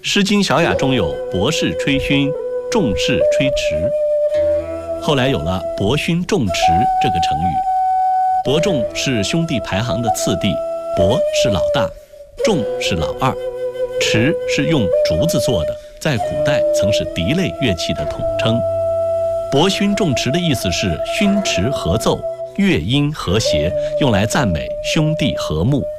诗经小雅中有博士吹埙，众士吹池，后来有了伯勋仲池这个成语。伯仲是兄弟排行的次第，伯是老大，仲是老二，池是用竹子做的，在古代曾是笛类乐器的统称。伯勋仲池的意思是埙池合奏，乐音和谐，用来赞美兄弟和睦。